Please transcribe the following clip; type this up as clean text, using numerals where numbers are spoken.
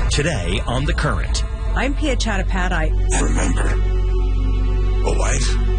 Today on The Current. I'm Pia Chattopadhyay. And remember, a wife